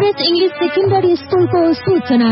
Average English secondary स्कुलको सूचना।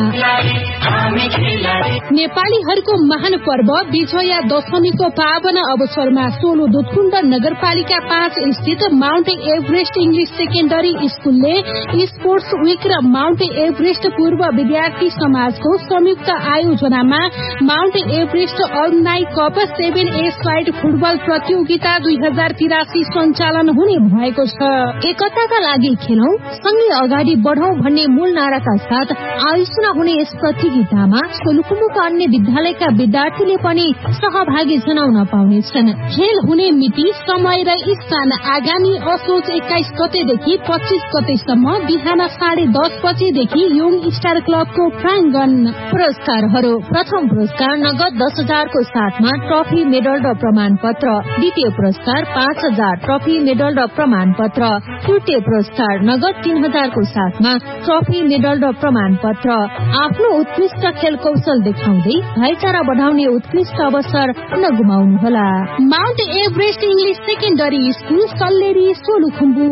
नेपालीहरूको महान पर्व विजया दशमीको पावन अवसरमा सोलु दुधकुण्ड नगरपालिका 5 स्थित माउन्ट एभरेस्ट इंग्लिश सेकेन्डरी स्कुलले स्पोर्ट्स वीक र माउन्ट एभरेस्ट पूर्व विद्यार्थी समाजको संयुक्त आयोजनामा Mount Everest अलुम्नाई cup 7A side football प्रतियोगिता 2083 सञ्चालन हुने भएको छ। एकताका लागि खेलौं, सँगै अगाडि बढौं भन्ने मूल नाराका साथ आयोजना हुने यस प्रतियोगितामा सोलुखुम्बुका अन्य विद्यालयका विद्यार्थीले पनि सहभागी जनाउन पाउनेछन्। खेल हुने मिति, समय र स्थान आगामी असोज 21 गतेदेखि 25 गतेसम्म बिहान 10:30 बजेदेखि यङ स्टार क्लबको प्राङ्गण। पुरस्कारहरू: प्रथम पुरस्कार नगद 10,000 को साथमा ट्रफी, मेडल र प्रमाणपत्र। द्वितीय पुरस्कार 5,000 ट्रफी, मेडल र प्रमाणपत्र। तृतीय पुरस्कार नगद 3,000 को साथमा ट्रफी, मेडल र प्रमाणपत्र। आफ्नो उत्कृष्ट खेल कौशल देखाउँदै भाइचारा बढाउने उत्कृष्ट अवसर नगुमाउनुहोला। Mount Everest English secondary school, Salleri, Solukhumbu.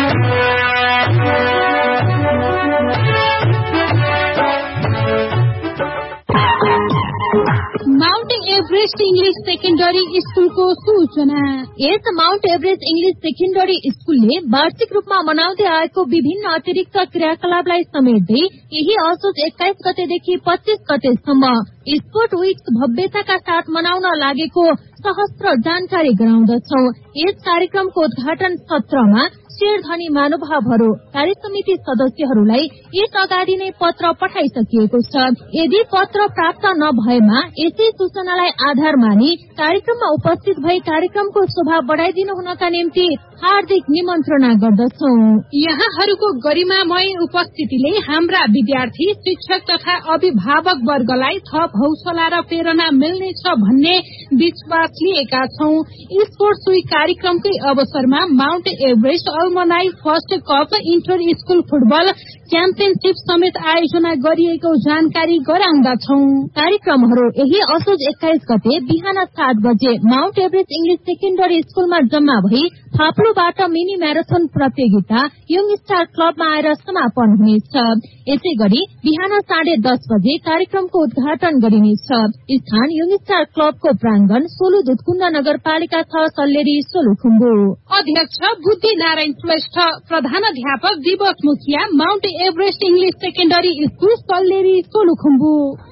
Mount Everest English secondary स्कुलको सूचना। यस माउन्ट एभरेस्ट इंग्लिश सेकेन्डरी स्कुलले वार्षिक रूपमा मनाउँदै आएको विभिन्न अतिरिक्त क्रियाकलापलाई समेट्दै यही असोज 21 गतेदेखि 25 गतेसम्म स्पोर्ट वीक भव्यताका साथ मनाउन लागेको सहस्त्र जानकारी गराउँदछौ। यस कार्यक्रमको उद्घाटन सत्रमा शेरधनी महानुभावहरू, कार्य समिति सदस्यहरूलाई यस अगाडि नै पत्र पठाइसकिएको छ। यदि पत्र प्राप्त नभएमा यसै सूचनालाई आधार मानि कार्यक्रममा उपस्थित भई कार्यक्रमको शोभा बढाइदिनु हुनका निम्ति हार्दिक निमन्त्रणा गर्दछौ। यहाँहरूको गरिमामय उपस्थितिले हाम्रा विद्यार्थी, शिक्षक तथा अभिभावक वर्गलाई थप हौसला र प्रेरणा मिल्नेछ भन्ने विश्वास लिएका छौं। स्पोर्ट्स वीक कार्यक्रमकै अवसरमा Mount Everest अलुम्नाई first cup enter school football championship समेत आयोजना गरिएको जानकारी गराउँदछौ। कार्यक्रमहरू यही असोज 21 गते बिहान 7 बजे माउन्ट एभरेस्ट इंग्लिश सेकेन्डरी स्कुलमा जम्मा भई फाप्लोबाट मिनी म्याराथन प्रतियोगिता यङ स्टार क्लबमा आएर समापन हुनेछ। यसै गरी बिहान 10:30 बजे कार्यक्रमको उद्घाटन गरिनेछ। स्थान यङ स्टार क्लबको प्राङ्गण, सोलु दुधकुण्ड नगरपालिका 6, सल्लेरी, सोलुखुम्बु। अध्यक्ष बुद्धि नारायण श्रेष्ठ, प्रधानाध्यापक दिवस मुखिया, Mount Everest English secondary school, Salleri, Solukhumbu.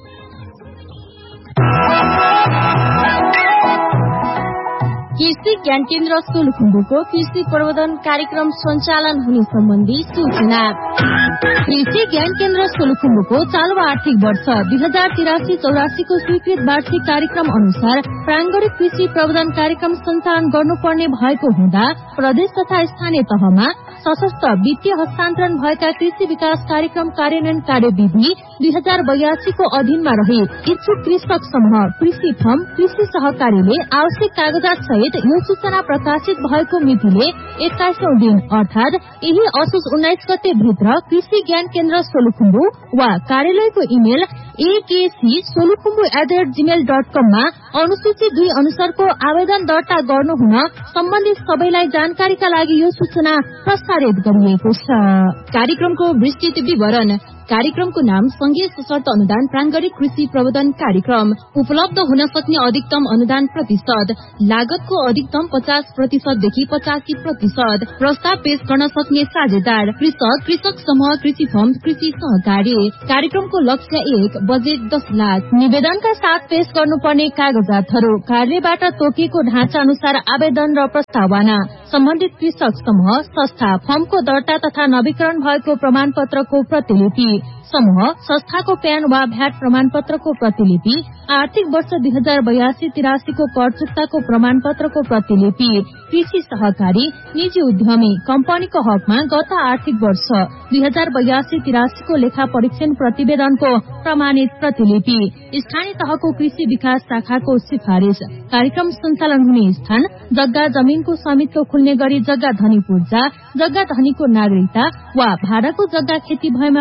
कृषि ज्ञान केन्द्र सोलुखुम्बुको कृषि प्रबन्धन कार्यक्रम सञ्चालन हुने सम्बन्धी सूचना। कृषि ज्ञान केन्द्र सोलुखुम्बुको चालु आर्थिक वर्ष 2083-84 को स्वीकृत वार्षिक कार्यक्रम अनुसार प्राङ्गणिक कृषि प्रबन्धन कार्यक्रम सञ्चालन गर्नुपर्ने भएको हुँदा प्रदेश तथा स्थानीय तहमा सशस्त्र वित्तीय हस्तान्तरण भएका कृषि विकास कार्यक्रम कार्यान्वयन कार्यविधि 2082 को अधीनमा रहे इच्छुक कृषक समूह, कृषि फर्म, कृषि सहकारीले आवश्यक कागजात सहित यो सूचना प्रकाशित भएको मितिले 21औं दिन अर्थात यही असोज 19 गते भित्र कृषि ज्ञान केन्द्र सोलुखुम्बु वा कार्यालयको इमेल akcsolukhumbu@gmail.com मा अनुसूची 2 अनुसारको आवेदन दर्ता गर्नुहुन सम्बन्धित सबैलाई जानकारीका लागि यो सूचना प्रसारित गरिएको छ। कार्यक्रमको विस्तृत विवरण। कार्यक्रमको नाम संघीय सशर्त अनुदान प्राङ्गणिक कृषि प्रबन्धन कार्यक्रम। उपलब्ध हुन सक्ने अधिकतम अनुदान प्रतिशत, लागतको अधिकतम 50% देखि 85%। प्रस्ताव पेश गर्न सक्ने साझेदार कृषक, कृषक समूह, कृषि फर्म, कृषि सहकारी। कार्यक्रमको लक्ष्य 1, बजेट 10 लाख। निवेदनका साथ पेश गर्नुपर्ने कागजातहरू: कार्यालयबाट तोकिएको ढाँचा अनुसार आवेदन र प्रस्तावना, सम्बन्धित कृषक समूह, संस्था, फर्मको दर्ता तथा नवीकरण भएको प्रमाणपत्रको प्रतिलिपि, समूह, संस्थाको प्यान वा भ्याट प्रमाणपत्रको प्रतिलिपि, आर्थिक वर्ष 2082-83 को कर चुक्ताको प्रमाणपत्रको प्रतिलिपि, कृषि सहकारी, निजी उद्यमी, कम्पनीको हकमा गत आर्थिक वर्ष 2082-83 को लेखा परीक्षण प्रतिवेदनको प्रमाणित प्रतिलिपि, स्थानीय तहको कृषि विकास शाखाको सिफारिश। कार्यक्रम सञ्चालन हुने स्थान: जग्गा जमीनको स्वामित्व खुल्ने गरी जग्गा धनी पूर्जा, जग्गा धनीको नागरिकता वा भाडाको जग्गा खेती भएमा 5 वर्ष,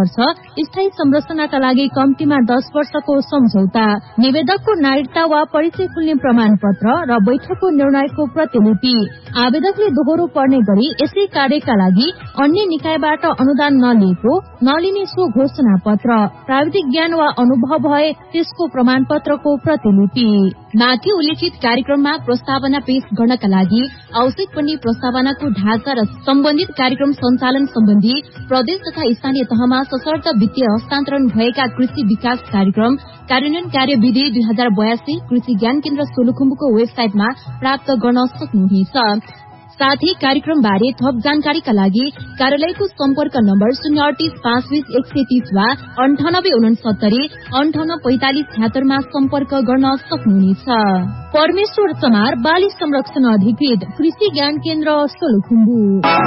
वर्ष, स्थायी संरचनाका लागि कम्तीमा 10 वर्षको सम्झौता, निवेदकको नागरिकता वा परिचय खुल्ने प्रमाण पत्र र बैठकको निर्णयको प्रतिलिपि। आवेदकले दोहोरो पर्ने गरी यसै कार्यका लागि अन्य निकायबाट अनुदान नलिने सो घोषणा पत्र, प्राविधिक ज्ञान वा अनुभव भए त्यसको प्रमाण पत्रको प्रतिलिपि। माथि उल्लेखित कार्यक्रममा प्रस्तावना पेश गर्नका लागि आवश्यक पर्ने प्रस्तावनाको ढाँचा र सम्बन्धित कार्यक्रम सञ्चालन सम्बन्धी प्रदेश तथा स्थानीय तहमा सशर्त वित्तीय हस्तान्तरण भएका कृषि विकास कार्यक्रम कार्यान्वयन कार्यविधि 2082 कृषि ज्ञान केन्द्र सोलुखुम्बुको वेबसाइटमा प्राप्त गर्न सक्नुहुनेछ। साथै कार्यक्रम बारे थप जानकारीका लागि कार्यालयको सम्पर्क नम्बर 038 520 130 वा 9869 5845 76 मा सम्पर्क गर्न सक्नुहुनेछ। परमेश्वर चमार, बाली संरक्षण अधिकृत, कृषि ज्ञान केन्द्र सोलुखुम्बु।